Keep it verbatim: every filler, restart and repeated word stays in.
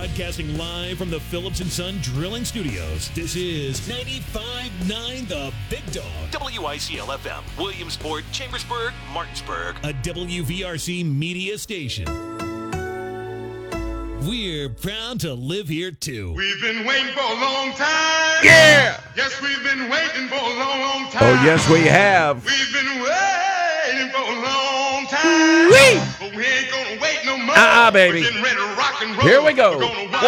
Broadcasting live from the Phillips and Son Drilling Studios, this is ninety-five point nine The Big Dog. W I C L F M, Williamsport, Chambersburg, Martinsburg. A W V R C media station. We're proud to live here, too. We've been waiting for a long time. Yeah! Yes, we've been waiting for a long, long time. Oh, yes, we have. We've been waiting for a long time. Whee! But we ain't gonna wait no more. Uh-uh, baby. We're getting ready to rock and roll. Here we go. We're gonna